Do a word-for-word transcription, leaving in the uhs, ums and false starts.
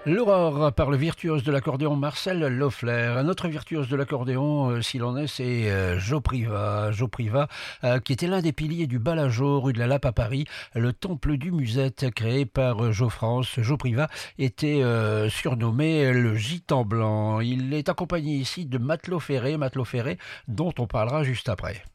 L'aurore par le virtuose de l'accordéon Marcel Loeffler. Un autre virtuose de l'accordéon, euh, s'il en est, c'est euh, Joe Priva. Joe Priva, euh, qui était l'un des piliers du Balageau, rue de la Lappe à Paris, le temple du Musette, créé par euh, Joe France. Joe Priva était euh, surnommé le Gitan Blanc. Il est accompagné ici de Matelot Ferré, Matelot Ferré, dont on parlera juste après.